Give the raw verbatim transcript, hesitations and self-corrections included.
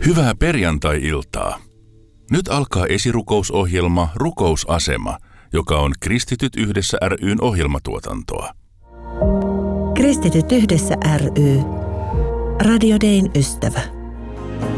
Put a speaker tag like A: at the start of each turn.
A: Hyvää perjantai-iltaa. Nyt alkaa esirukousohjelma Rukousasema, joka on Kristityt yhdessä ry:n ohjelmatuotantoa.
B: Kristityt yhdessä ry. Radio Dayn ystävä.